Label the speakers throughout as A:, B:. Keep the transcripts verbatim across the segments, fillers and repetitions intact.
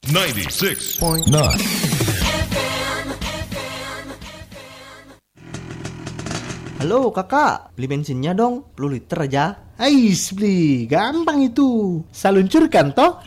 A: sembilan puluh enam point sembilan.
B: Halo kakak, beli bensinnya dong, sepuluh liter aja.
C: Ais beli, gampang itu. Saluncurkan toh.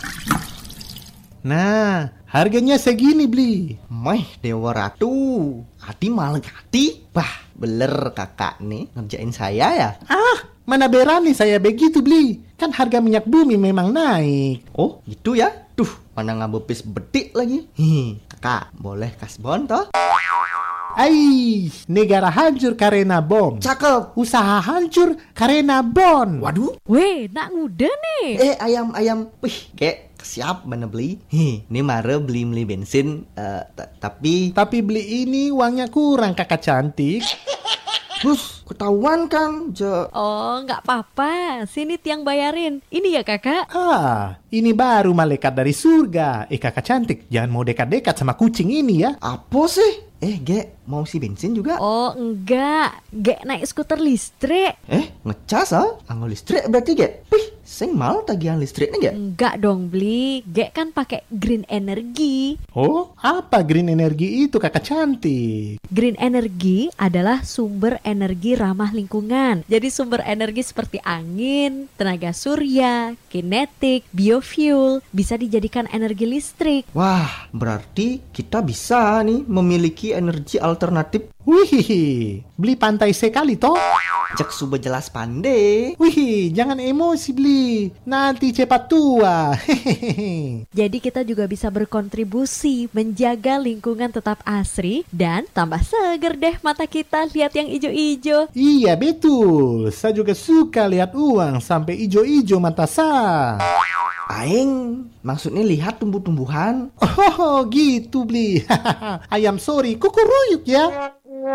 C: Nah, harganya segini beli.
B: Meh, Dewa Ratu. Hati malah hati. Bah, beler kakak nih ngerjain saya ya.
C: Ah, mana berani saya begitu beli. Kan harga minyak bumi memang naik.
B: Oh, gitu ya? Duh, mana ngabepis bedik lagi. Hi, kakak, boleh kasbon toh?
C: Ai, negara hancur karena bom.
B: Cakep.
C: Usaha hancur karena bom.
B: Waduh.
D: Weh, nak muda nih.
B: Eh, ayam-ayam. Wih, kayak siap mana beli. Hi, ini mare beli-beli bensin. Uh, t- tapi...
C: Tapi beli ini uangnya kurang kakak cantik.
B: Bus, ketahuan kan. Je...
D: Oh, nggak apa-apa. Sini tiang bayarin. Ini ya kakak.
C: Ah, ini baru malaikat dari surga. Eh kakak cantik, jangan mau dekat-dekat sama kucing ini ya.
B: Apa sih? Eh, Ge, mau si bensin juga?
D: Oh, enggak. Gek naik skuter listrik.
B: Eh, ngecas ah? Anggo listrik berarti, Ge? Wih, sing mal tagihan listriknya, Ge?
D: Enggak dong, beli. Gek kan pakai green energy.
C: Oh, apa green energy itu kakak cantik?
D: Green energy adalah sumber energi ramah lingkungan. Jadi sumber energi seperti angin, tenaga surya, kinetik, biofuel bisa dijadikan energi listrik.
B: Wah, berarti kita bisa nih memiliki energi alternatif.
C: Wih, beli pantai sekali toh.
B: Cek sudah jelas pandai.
C: Wih, jangan emosi beli. Nanti cepat tua. Hehehe.
D: Jadi kita juga bisa berkontribusi menjaga lingkungan tetap asri dan tambah seger deh mata kita lihat yang ijo-ijo.
C: Iya betul. Saya juga suka lihat uang sampai ijo-ijo mata saya.
B: Aing, maksudnya lihat tumbuh-tumbuhan.
C: Oh gitu beli. Ayam sorry, kukuruyuk ya.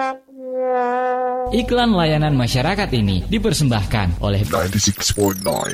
E: Iklan layanan masyarakat ini dipersembahkan oleh
A: sembilan puluh enam point sembilan.